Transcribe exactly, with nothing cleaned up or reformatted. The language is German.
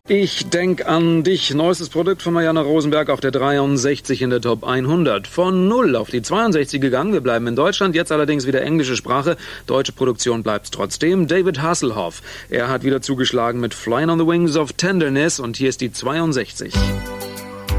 Ich denk an dich, neuestes Produkt von Marianne Rosenberg auf der dreiundsechzig in der Top hundert. Von null auf die zweiundsechzig gegangen, wir bleiben in Deutschland, jetzt allerdings wieder englische Sprache. Deutsche Produktion bleibt trotzdem. David Hasselhoff, er hat wieder zugeschlagen mit Flying on the Wings of Tenderness und hier ist die zweiundsechzig.